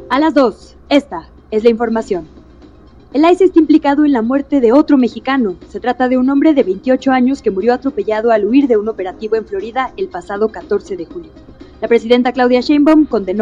A las 2, esta es la información. El ICE está implicado en la muerte de otro mexicano. Se trata de un hombre de 28 años que murió atropellado al huir de un operativo en Florida el pasado 14 de julio. La presidenta Claudia Sheinbaum condenó